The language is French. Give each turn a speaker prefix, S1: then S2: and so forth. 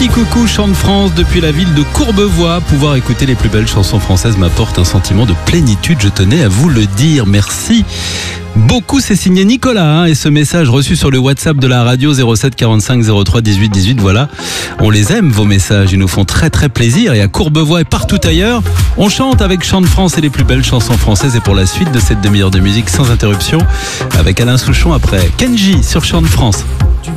S1: petit coucou Chant de France depuis la ville de Courbevoie. Pouvoir écouter les plus belles chansons françaises m'apporte un sentiment de plénitude, je tenais à vous le dire. Merci beaucoup, c'est signé Nicolas et ce message reçu sur le WhatsApp de la radio 07 45 03 18 18. Voilà, on les aime vos messages, ils nous font très très plaisir et à Courbevoie et partout ailleurs, on chante avec Chant de France et les plus belles chansons françaises. Et pour la suite de cette demi-heure de musique sans interruption avec Alain Souchon après Kenji sur Chant de France.